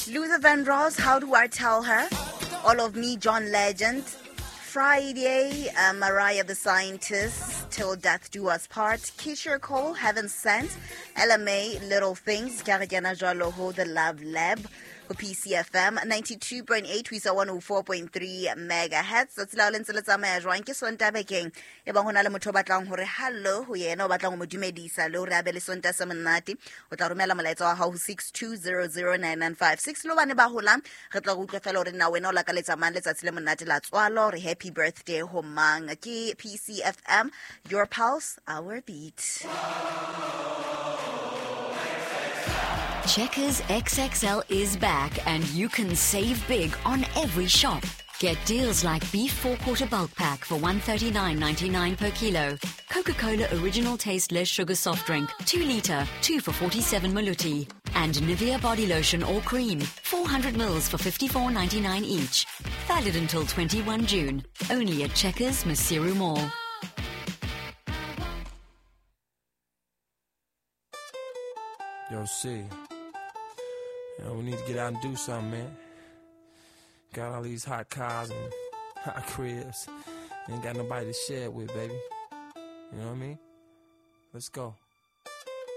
Luther Vandross, How Do I Tell Her? All of Me, John Legend. Friday, Mariah the Scientist, Till Death Do Us Part. Keisha Cole, Heaven Sent. LMA, Little Things. Kariana Jaloho, The Love Lab. PCFM 92.8 wisa 104.3 megahertz tsa tsela le ntse le tsamaya jwang ke sonta bekeng e bang hona le motho ba batlang hore hello ho yena o batlang mo dumedisa le hore a be le sonta se monate o tla romela molaetsa wa hao 62009956 lo bane ba holang re tla go utlwa fela hore na wena o la ka letsa mang letsatsi le monate la tswalo re happy birthday ho mang ke PCFM, your pulse, our beat. Checkers XXL is back and you can save big on every shop. Get deals like beef 4-quarter bulk pack for $139.99 per kilo. Coca-Cola Original Taste Less Sugar Soft Drink, 2 litre, 2 for 47 maluti. And Nivea Body Lotion or Cream, 400 mils for $54.99 each. Valid until 21 June. Only at Checkers Masiru Mall. Yo, C. We need to get out and do something, man. Got all these hot cars and hot cribs. Ain't got nobody to share it with, baby. You know what I mean? Let's go.